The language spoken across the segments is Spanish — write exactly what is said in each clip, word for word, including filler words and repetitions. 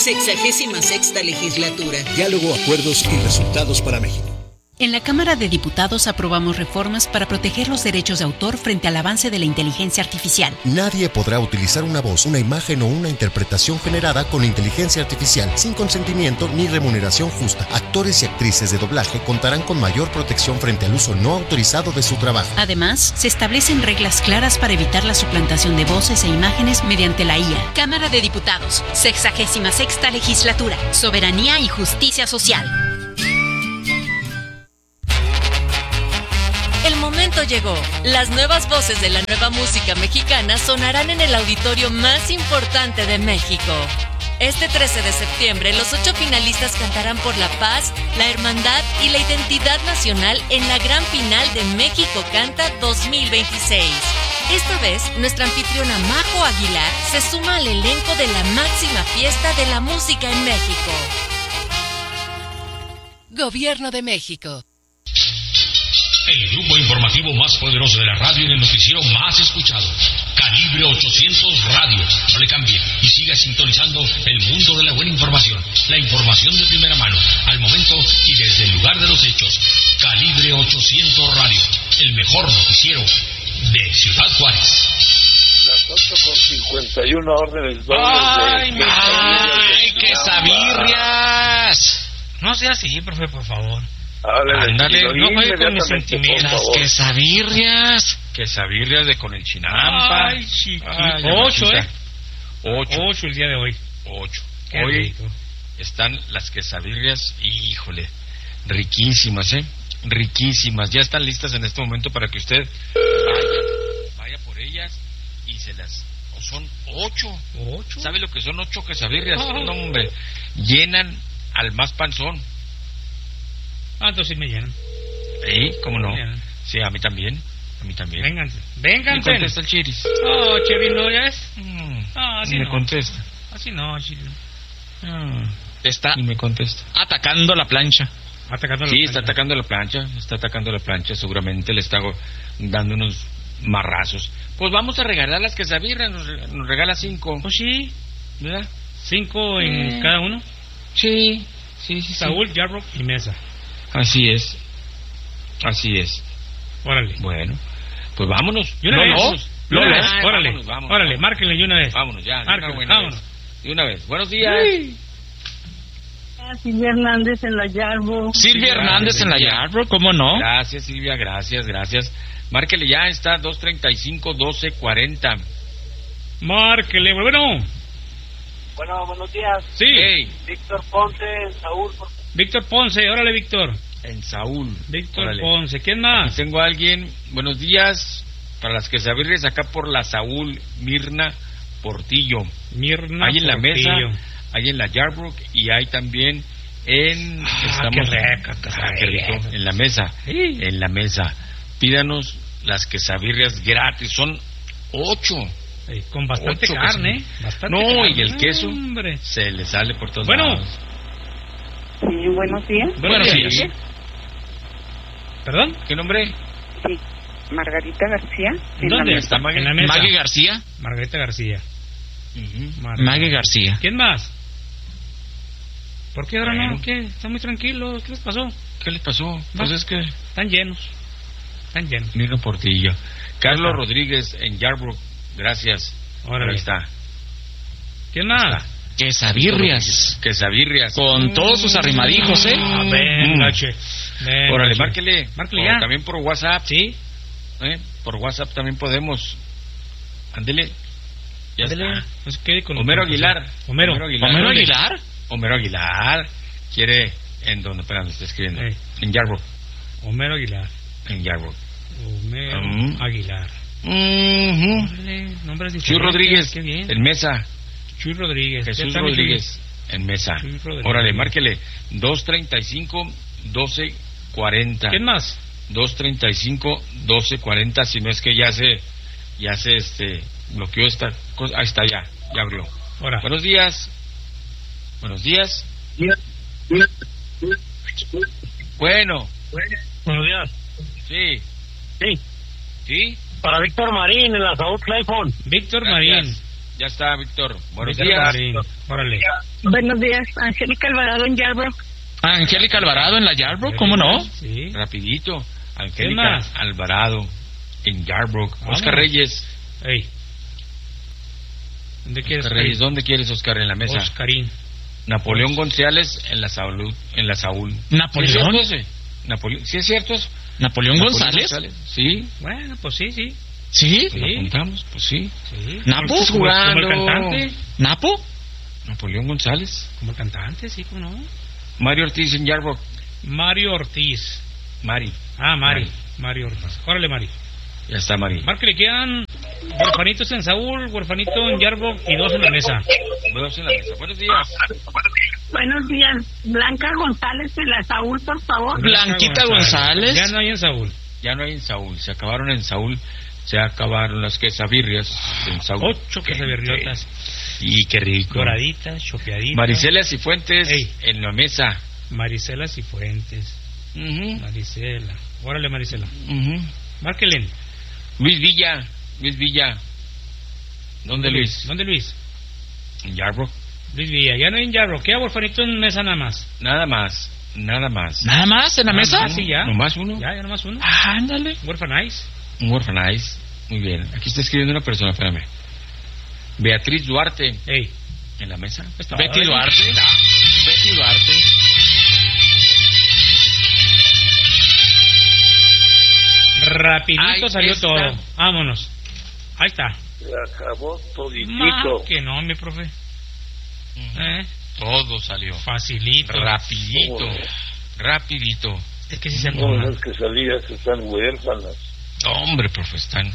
Sexagésima sexta legislatura. Diálogo, acuerdos y resultados para México. En la Cámara de Diputados aprobamos reformas para proteger los derechos de autor frente al avance de la inteligencia artificial. Nadie podrá utilizar una voz, una imagen o una interpretación generada con inteligencia artificial sin consentimiento ni remuneración justa. Actores y actrices de doblaje contarán con mayor protección frente al uso no autorizado de su trabajo. Además, se establecen reglas claras para evitar la suplantación de voces e imágenes mediante la I A. Cámara de Diputados, sexagésima sexta legislatura. Soberanía y justicia social. El momento llegó. Las nuevas voces de la nueva música mexicana sonarán en el auditorio más importante de México. Este trece de septiembre, los ocho finalistas cantarán por la paz, la hermandad y la identidad nacional en la gran final de México Canta dos mil veintiséis. Esta vez, nuestra anfitriona Majo Aguilar se suma al elenco de la máxima fiesta de la música en México. Gobierno de México. El grupo informativo más poderoso de la radio y el noticiero más escuchado. Calibre ochocientos Radio. No le cambie y siga sintonizando el mundo de la buena información. La información de primera mano, al momento y desde el lugar de los hechos. Calibre ochocientos Radio. El mejor noticiero de Ciudad Juárez. Las ocho con cincuenta y uno órdenes dobles. ¡Ay, de... ¡Ay, qué sabirrias! No sea así, profe, por favor. Ándale, no juegue con mis sentimientos. Que sabirrias. Que sabirrias de con el chinampa. Ay, chiquito. Ay, Ocho, ¿eh? Ocho. Ocho el día de hoy. Ocho. Qué hoy rico. Están las quesabirrias, híjole, riquísimas, ¿eh? Riquísimas. Ya están listas en este momento para que usted vaya, vaya por ellas y se las... ¿O son ocho? ¿Ocho? ¿Sabe lo que son ocho quesabirrias? Oh. No, hombre, llenan al más panzón. Ah, entonces sí me llenan. ¿Sí? ¿Cómo no? Me llenan. Sí, a mí también. A mí también. Vénganse. Vénganse. Me contesta el Chiris. Oh, Chevy, ¿no ya es? Mm. Ah, así me no. contesta. Así no, Chiri. Mm. Está y me contesta. Atacando la plancha. Atacando la sí, plancha. está atacando la plancha. Está atacando la plancha. Seguramente le está dando unos marrazos. Pues vamos a regalar las quesabirras. Nos, nos regala cinco. Pues sí. ¿Verdad? Cinco en Eh. cada uno. Sí. Sí, sí, Saúl, sí. Jarrock y Mesa. Así es. Así es. Órale. Bueno. Pues vámonos. ¿Y una vez? Vámonos. ¿Y una Lola. vez? Ay, Órale. vámonos, vámonos, Órale, vámonos. márquenle y una vez. Vámonos ya. de Márquenle, una buena vámonos. vez. De una vez. Buenos días. Sí. Silvia Hernández en la Yarbo. Silvia Hernández en la Yarbo, ¿cómo no? Gracias, Silvia, gracias, gracias. Márquele ya, está dos treinta y cinco, doce cuarenta. Márquele, bueno. Bueno, buenos días. Sí. Hey. Víctor Ponce, Saúl. Por... Víctor Ponce, órale, Víctor. En Saúl. Víctor Órale. Ponce, ¿quién más? Aquí tengo a alguien. Buenos días. Para las quesabirrias acá por la Saúl, Mirna Portillo. Mirna Hay en la mesa, Portillo. hay en la Yarbrook y hay también en... Ah, qué rico, ah, qué rico. En la mesa, Sí. en la mesa. Pídanos las quesabirrias gratis. Son ocho. Eh, con bastante Ocho carne. quesadillas. Bastante No, carne. y el queso Hombre. se le sale por todos Bueno. lados. Sí, buenos días. Buenos días. días. ¿Perdón? ¿Qué nombre? Sí, Margarita García. En ¿Dónde la está? mesa. En la mesa. Maggie García. Margarita García. Ujú. Mar- Maggie García. ¿Quién más? ¿Por qué ahora Bueno. no? ¿Qué? Están muy tranquilos. ¿Qué les pasó? ¿Qué les pasó? Pues Va. es que... Están llenos. Están llenos. Mirna Portillo. Carlos Ajá. Rodríguez en Yarbrook. Gracias. Órale. Ahí está. ¿Quién Ahí más? está. Quesabirrias. Quesabirrias. Con todos sus arrimaditos, ¿eh? Ah, venga, Mm. che. Venga, Órale, che. márquele. Márquele O ya. también por WhatsApp. Sí. ¿eh? Por WhatsApp también podemos. Ándele. Ya Ándele. está. Pues quede con Homero con- Aguilar. Homero. Homero Aguilar. ¿Homero ¿Dónde? Aguilar? Homero Aguilar. Quiere. ¿En dónde? Espera, me está escribiendo. Eh. En Yarbrook. Homero Aguilar. En Yarbrook. Homero Mm. Aguilar. Ujú. Órale, nombres Chuy diferentes, Rodríguez. Qué bien. En Mesa. Chuy Rodríguez. Jesús Ya está, mi Rodríguez. En Mesa. Chuy Rodríguez. Órale, márquele. dos treinta y cinco, doce cuarenta. ¿Quién más? dos treinta y cinco, doce cuarenta. Si no es que ya se. Ya se este. Bloqueó esta cosa. Ahí está, ya. Ya abrió. Ahora. Buenos días. Buenos días. Bueno. Buenos días. Sí. Sí. ¿Sí? Para Víctor Marín en la Saúl Clayton. Víctor Gracias. Marín. Ya está, Víctor. Buenos Víctor días. Marín, órale. Buenos días, Angélica Alvarado en Yarbrough. Angélica Alvarado en la Yarbrough, ¿cómo no? Sí. Rapidito. ¿Qué Angélica más? Alvarado en Yarbrough. Vamos. Oscar Reyes. Ey. ¿Dónde quieres? Oscar Reyes, ¿dónde quieres, Oscar? En la mesa. Oscarín. Napoleón González en la Saúl. En la Saúl. ¿Napoleón? ¿Sí es cierto ese? Napoleón. ¿Sí es cierto eso? ¿Napoleón, González? Sí. Bueno, pues sí, sí. ¿Sí? Pues lo apuntamos, pues sí. Sí. ¿Napo? Como, como jugando. el cantante. ¿Napo? Napoleón González. Como el cantante, sí, ¿cómo no? Mario Ortiz en Yarbrough. Mario Ortiz. Mari. Ah, Mari. Mari. Mario Ortiz. Órale, Mari. Ya está, Mari. Marque, le quedan huerfanitos en Saúl, huerfanito en Yarbrough y dos en la mesa. Dos en la mesa. Buenos días. Buenos días, Blanca González en la Saúl, por favor. Blanquita González. Ya no hay en Saúl. Ya no hay en Saúl. Se acabaron en Saúl. Se acabaron las quesabirrias en Saúl. Ocho quesabirriotas. Y qué rico. Doraditas, chopeaditas. Maricela Cifuentes Ey. en la mesa. Marisela Cifuentes. Uh-huh. Marisela. Órale, Marisela. Uh-huh. Márquelen. Luis Villa. Luis Villa. ¿Dónde Luis? ¿Dónde Luis? En Yarbrough. Luis Villa. Ya no hay en Yarbrough. Queda huerfanito en mesa nada más. Nada más. Nada más. ¿Nada más en la Nada mesa? más, sí, ya. ¿Nomás uno? Ya, ya nomás uno. Ah, ándale. Huerfanais. Un orphanage. Muy bien. Aquí está escribiendo una persona, espérame. Beatriz Duarte. Ey. ¿En la mesa? Está. Betty Órale. Duarte. Betty Duarte. Rapidito Ahí salió está. todo. Vámonos. Ahí está. Se acabó Más toditito. que no, mi profe. ¿Eh? Todo salió. Facilito. Rapidito. ¿Cómo? Rapidito. Es que sí se No, acomoda. las quesadillas están huérfanas. Hombre, profe, están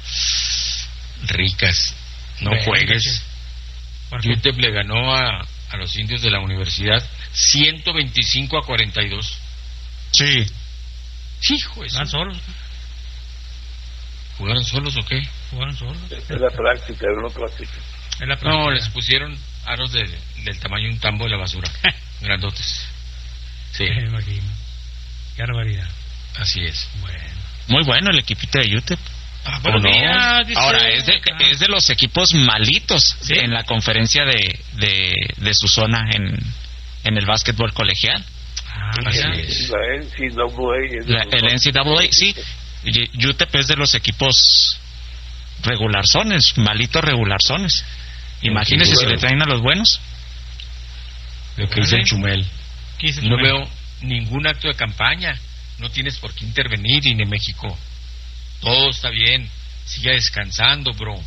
ricas. No Venga, juegues. che. ¿Por qué? U T E P le ganó a, a los indios de la universidad ciento veinticinco a cuarenta y dos. Sí. Hijo de su- ¿Van solos? ¿Jugaron solos o qué? ¿Jugaron solos? Es la práctica, es la práctica. Es la No, práctica. les pusieron aros de, del tamaño de un tambo de la basura. Grandotes. Sí, Me imagino. Qué barbaridad. así es. Bueno. Muy bueno el equipito de U T E P. Ah, ¿O buenos no? días, dice Ahora, es de, acá. es de los equipos malitos ¿Sí? en la conferencia de, de, de su zona en, en el básquetbol colegial. Ah, Así mira. es. La N C A A es de La- los el más- N C A A, sí. Y- U T E P es de los equipos regularzones, malitos regularzones. Imagínese Sí, si bueno. le traen a los buenos. Lo que dice el Órale. Chumel. ¿Qué dice No Chumel? veo ningún acto de campaña. No tienes por qué intervenir, INE México. Todo está bien. Siga descansando, bro.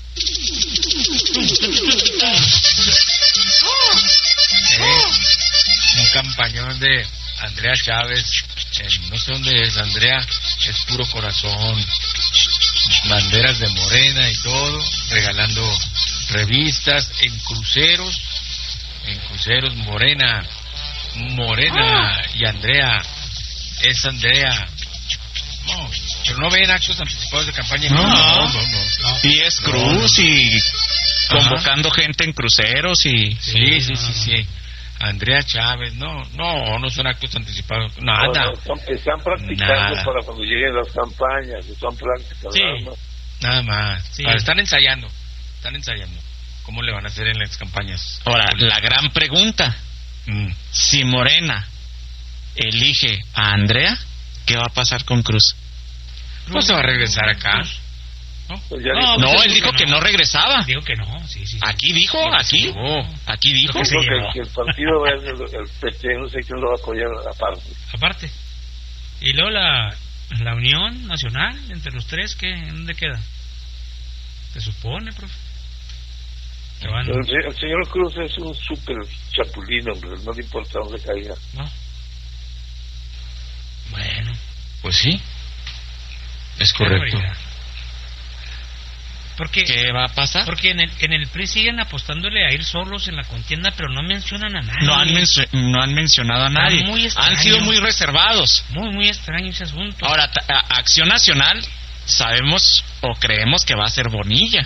¿Eh? Un campañón de Andrea Chávez. En, no sé dónde es, Andrea. Es puro corazón. Banderas de Morena y todo. Regalando revistas en cruceros. En cruceros, Morena. Morena y Andrea. Es Andrea. No, pero no ven actos anticipados de campaña. No. no, no. no. Y es cruz y convocando gente en cruceros y... Sí, sí, sí, sí. Andrea Chávez, no, no, no son actos anticipados, nada. No, no, están, están practicando Nada. para cuando lleguen las campañas, son prácticas. Sí. nada más. Nada más. Sí. Ahora, están ensayando, están ensayando. ¿Cómo le van a hacer en las campañas? Ahora, la gran pregunta, Mm. si Morena elige a Andrea, ¿qué va a pasar con Cruz? Pues se va a regresar acá. ¿No? Pues ya No, dijo- No, pues él dijo que no regresaba. Dijo que no, sí, sí. sí. Aquí dijo, Lo que se aquí, llevó. aquí dijo. Lo que se dijo llevó. que, que el partido es el, el P T, no sé quién lo va a apoyar aparte. Aparte. Y luego la, la unión nacional entre los tres, ¿qué? ¿En dónde queda? ¿Se supone, profe? Que van- El, se- el señor Cruz es un súper chapulín, hombre, no le importa dónde caiga. No. Bueno. Pues sí, es correcto. Porque, ¿Qué va a pasar? porque en el, en el P R I siguen apostándole a ir solos en la contienda, pero no mencionan a nadie. No han, mencio- no han mencionado a nadie. muy extraño. Han sido muy reservados. Muy, muy extraño ese asunto. Ahora, ta- a- Acción Nacional, sabemos o creemos que va a ser Bonilla.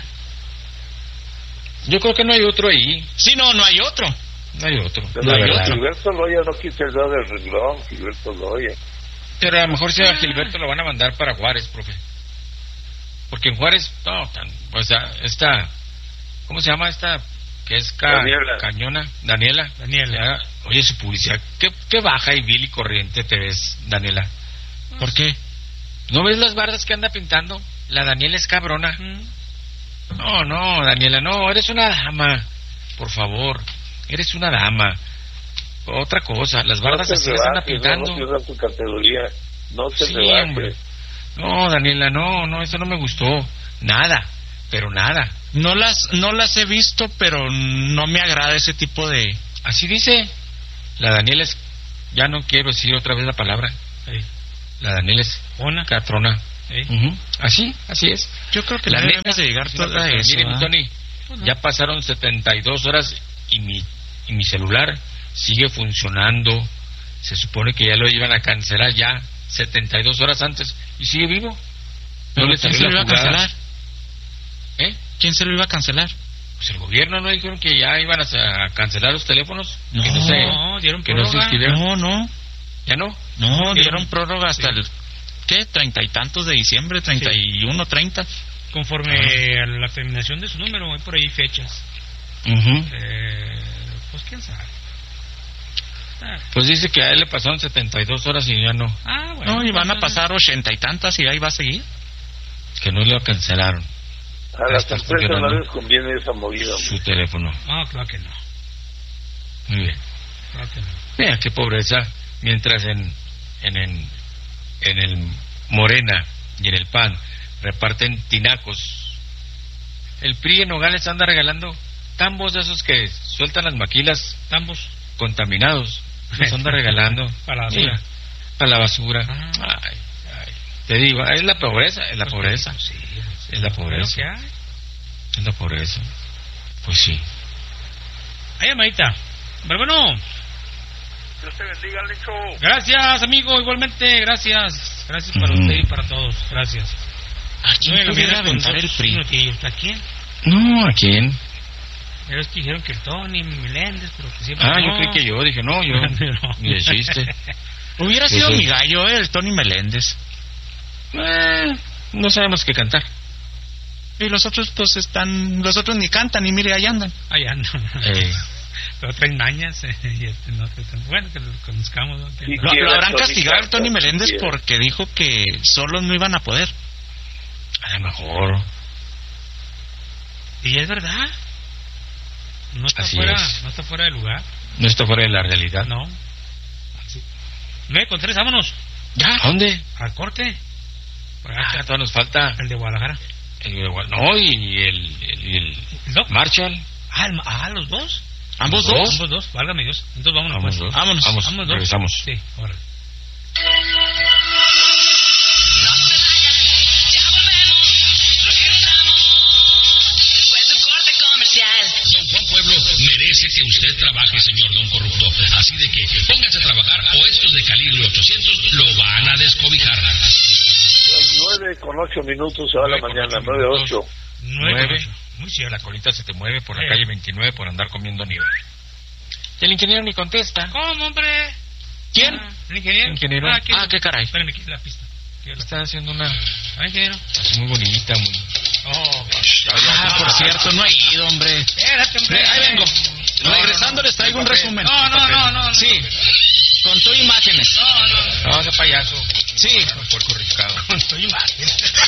Yo creo que no hay otro ahí. Sí, no, no hay otro. No hay otro. Pero la verdad. Gilberto Loya no quita el dedo del renglón, Gilberto Loya. Pero a lo mejor si a Gilberto lo van a mandar para Juárez, profe. Porque en Juárez, no, tan, o sea, esta ¿cómo se llama esta? Que es ca, Daniela. Cañona, Daniela. Daniela. Ya, oye, su publicidad, ¿qué, qué baja y vil y corriente te ves, Daniela? ¿Por qué? ¿No ves las bardas que anda pintando? La Daniela es cabrona. Mm. No, no, Daniela, no, eres una dama. Por favor, eres una dama. Otra cosa, las bardas no así las anda pintando. No pierdas tu categoría. No se Sí, rebaje. hombre. No, Daniela, no, no, eso no me gustó. Nada, pero nada. No las, no las he visto, pero no me agrada ese tipo de... Así dice. La Daniela es... Ya no quiero decir otra vez la palabra. Ey. La Daniela es... Ona. Catrona. Ey. Uh-huh. Así, así es. Yo creo que La la neta debes de llegar es una toda persona- eso. Mire, mi ¿ah? Tony, Pues no. ya pasaron setenta y dos horas y mi, y mi celular sigue funcionando. Se supone que ya lo iban a cancelar ya setenta y dos horas antes y sigue vivo. No ¿Pero le quién salió se lo la iba a jugada. cancelar? ¿Eh? ¿Quién se lo iba a cancelar? Pues el gobierno no dijeron que ya iban a, a cancelar los teléfonos. No. Que no, se, No, dieron que no se prórroga. inscribieron. No, no. ¿Ya no? No, Sí. dieron prórroga hasta Sí. el... ¿Qué? Treinta y tantos de diciembre, treinta y uno, treinta. Conforme Ah. a la terminación de su número, hay por ahí fechas. Uh-huh. Eh, pues quién sabe. Ah, Pues dice que a él le pasaron setenta y dos horas y ya no. ah, bueno. No, y van a entonces- pasar ochenta y tantas y ahí va a seguir. Que no lo cancelaron. A Ya las está empresas no funcionando les conviene esa movida. su teléfono. No, claro que no. Muy bien. Claro que no. Mira qué pobreza. Mientras en, en, en, en el Morena y en el P A N reparten tinacos, el P R I en Nogales anda regalando tambos de esos que sueltan las maquilas, Tambos. contaminados. Los anda regalando. Para la basura. Sí, para la basura. Ah. Ay, ay. Te digo, es la pobreza, es la Pues, pobreza. pues, sí, pues, sí. Es la Es lo pobreza. que hay. Es la pobreza. Pues sí. Ay, llamadita. Pero bueno, Dios te bendiga, Alecho. gracias, amigo, igualmente, gracias. Gracias para Mm. usted y para todos, gracias. ¿A quién Nueve de la pudiera mañana con aventar el nosotros, P R I? minutillos. ¿A quién? No, ¿a quién? Pero es que dijeron que el Tony Meléndez, pero que siempre Ah, no. yo creí que yo. Dije, no, yo. No. Ni de chiste. Hubiera Sí, sido sí. mi gallo, eh, el Tony Meléndez. Eh, no sabemos qué cantar. Y los otros, pues están. Los otros ni cantan, y mire, ahí andan. Ahí anda. Eh, Pero traen mañas. eh, y este, no, que- bueno, que lo conozcamos. ¿no? Que Sí, no. Lo, quiera lo habrán Tony castigado al canta, Tony Meléndez quiera. porque dijo que solos no iban a poder. a lo mejor. Y es verdad. No está Así fuera, es. no está fuera de lugar. No está fuera de la realidad. No. Así. nueve con tres, vámonos. ¿Ya? ¿A dónde? Al corte. Por Ah, acá, todavía nos falta. el de Guadalajara. El, de Gua- no, y el, el, el ¿El Doc? Marshall. Ah, el- ah, los dos. ¿Ambos ¿Los dos? dos? Ambos dos, válgame Dios. Entonces vámonos. Vamos, pues. dos. Vámonos. Vamos, Vámonos dos. regresamos. Sí, ahora. Don Juan Pueblo merece que usted trabaje, señor don corrupto. Así de que póngase a trabajar o estos de calibre ochocientos lo van a descobijar. Las nueve con ocho minutos se va la Nueve con mañana, ocho nueve minutos. ocho. Nueve. Nueve. con ocho. Muy La cierto. colita se te mueve por la Eh. calle veintinueve por andar comiendo nieve. Y el ingeniero ni contesta. ¿Cómo, hombre? ¿Quién? Ah, ¿El ingeniero? Ingeniero. Ah, ¿quién? Ah, qué caray. Espérame, aquí la pista. Aquí la- Está haciendo una Ah, ingeniero. muy bonita, muy... Oh, Ah, por cierto, no he ido, hombre. espérate, hombre. Ahí vengo. No, Regresando no, no. les traigo un Papel. resumen. No, no, no, no, no. Sí, con todo imágenes. No, no. No, ese payaso. Sí. Un puerco riscado. Estoy imagen.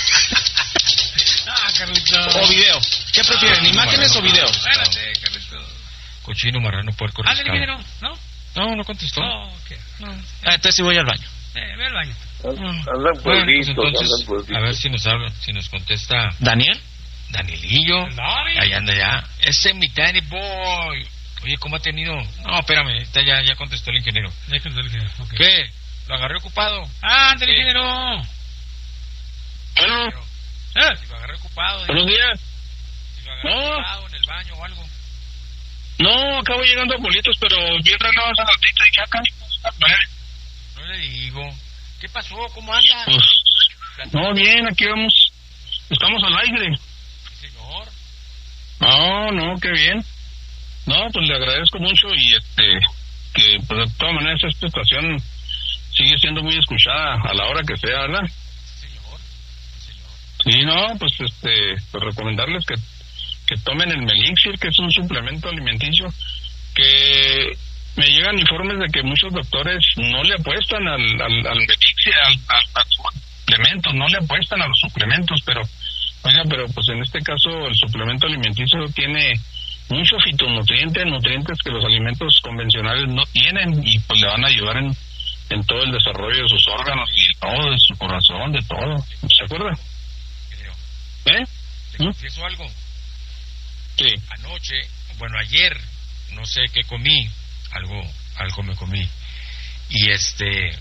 Ah, Carlito. O video. ¿Qué prefieren, Ah, imágenes bueno. o video? Espérate, Carlito. Cochino, marrano, puerco Ah, el riscado. ingeniero, ¿no? No, no contestó. Oh, ok. Ah, entonces sí voy al baño. Eh, ve al baño. Andan Bueno, pues pueblitos, entonces, andan pueblitos. a ver si nos habla, si nos contesta ¿Daniel? Danielillo. Dani. Ahí anda ya. Ese es mi Danny Boy. Oye, ¿cómo ha tenido? No, espérame, está ya, ya contestó el ingeniero. Ya contestó el ingeniero, ok. ¿Qué? ¿Lo agarré ocupado? Ah, ante el Sí. ingeniero. Bueno, Eh, Si lo agarré ocupado. buenos días. Si lo agarré No. ocupado en el baño o algo. No, acabo llegando a Politos, pero bien regados a la tita y chaca. No le digo. ¿Qué pasó? ¿Cómo anda? Pues, no, bien, aquí vamos. Estamos al aire. Señor. No, no, qué bien. No, pues le agradezco mucho y este, que pues de todas maneras esta estación sigue siendo muy escuchada a la hora que sea, ¿verdad? Señor. Señor. Sí, no, pues este, pues recomendarles que, que tomen el Melixir, que es un suplemento alimenticio, que me llegan informes de que muchos doctores no le apuestan al, al, al Melixir, al, al, al suplemento, no le apuestan a los suplementos, pero, oiga, pero pues en este caso el suplemento alimenticio tiene mucho fitonutrientes, nutrientes que los alimentos convencionales no tienen, y pues le van a ayudar en, en todo el desarrollo de sus órganos y de todo, de su corazón, de todo. ¿Se acuerda? ¿Eh? ¿Le confieso algo? Sí. Anoche, bueno, ayer, no sé qué comí, algo, algo me comí, y este,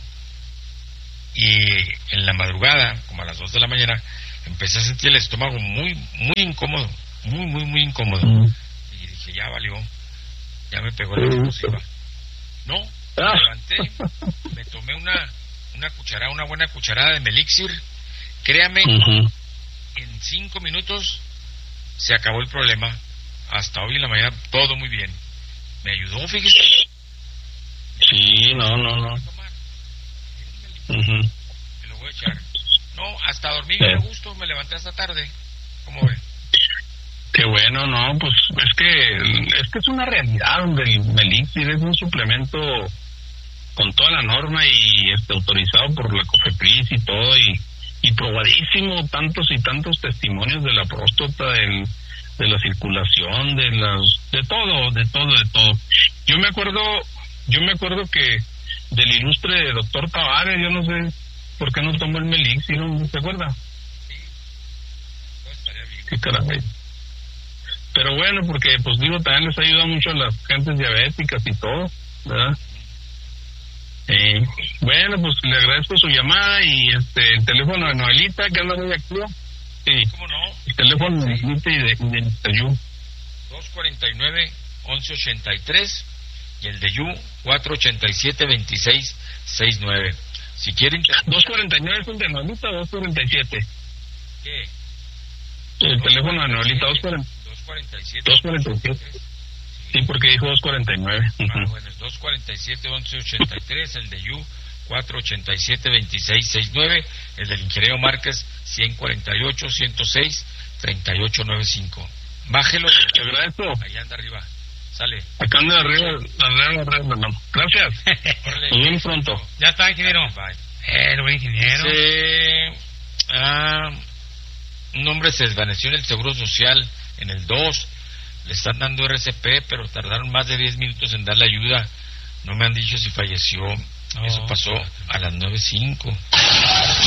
y en la madrugada, como a las dos de la mañana, empecé a sentir el estómago muy, muy incómodo, muy, muy, muy incómodo, mm. y dije, ya valió, ya me pegó la explosiva. No, me ah. levanté, me tomé una, una cucharada, una buena cucharada de Melixir, créame, uh-huh. en cinco minutos se acabó el problema. Hasta hoy en la mañana todo muy bien. ¿Me ayudó, fíjese? Sí, no, no, no. Uh-huh. Me lo voy a echar. No, hasta dormí bien a gusto, me levanté hasta tarde. ¿Cómo ve? Qué bueno, no, pues es que es que es una realidad. El Melixir es un suplemento con toda la norma y este autorizado por la COFEPRIS y todo, y, y probadísimo, tantos y tantos testimonios de la próstata, del de la circulación, de las, de todo, de todo, de todo. Yo me acuerdo, yo me acuerdo que del ilustre doctor Tavares, yo no sé por qué no tomó el Melixir, ¿no se acuerda? Sí, no estaría bien. Qué caray. Pero bueno, porque pues digo, también les ayuda mucho a las gentes diabéticas y todo, ¿verdad? Eh, bueno, pues le agradezco su llamada y este el teléfono de Noelita, que anda muy activo. Sí, ¿cómo no? El teléfono de Noelita y de, de, de Yu. dos cuarenta y nueve, once ochenta y tres y el de Yu, cuatro ochenta y siete, veintiséis sesenta y nueve. Si quieren... ¿dos cuarenta y nueve es el de Noelita o dos cuarenta y siete? ¿Qué? El teléfono de Noelita, dos cuarenta y siete. dos cuarenta y siete. Sí, porque dijo dos cuarenta y nueve. Ah, uh-huh. Bueno, es dos cuarenta y siete, once ochenta y tres, el de Yu, cuatro ochenta y siete, veintiséis sesenta y nueve, el del ingeniero Márquez, ciento cuarenta y ocho, ciento seis, treinta y ocho noventa y cinco. Bájelo. Te agradezco. Ahí anda arriba. Sale. Acá anda arriba, arriba, arriba, no. Gracias. Nos vemos pronto. Ya está, ingeniero. Bye. Eh, buen ingeniero. Dice, ah, un hombre se desvaneció en el Seguro Social en el dos. Le están dando R C P, pero tardaron más de diez minutos en darle ayuda. No me han dicho si falleció. Oh, eso pasó a las nueve cinco.